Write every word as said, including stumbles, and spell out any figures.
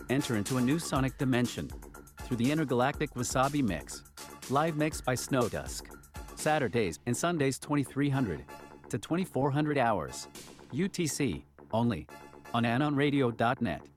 Enter into a new sonic dimension through the intergalactic Wasabi Mix. Live mix by Snow Dusk. Saturdays and Sundays twenty-three hundred to twenty-four hundred hours. U T C only on anon radio dot net.